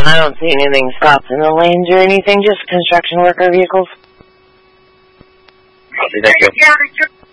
I don't see anything stopped in the lanes or anything, just construction worker vehicles. Thank you.